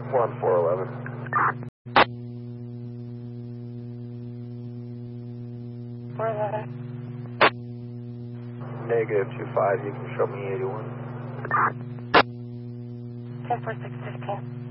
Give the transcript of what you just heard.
1411. Negative 25, you can show me 81. 104615.